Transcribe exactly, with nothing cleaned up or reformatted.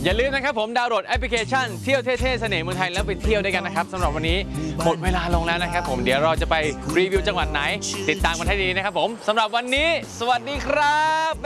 อย่าลืมนะครับผมดาวน์โหลดแอปพลิเคชันเที่ยวเท่ๆเสน่ห์เมืองไทยแล้วไปเที่ยวด้วยกันนะครับสำหรับวันนี้หมดเวลาลงแล้วนะครับผมเดี๋ยวเราจะไปรีวิวจังหวัดไหนติดตามกันให้ดีนะครับผมสำหรับวันนี้สวัสดีครับ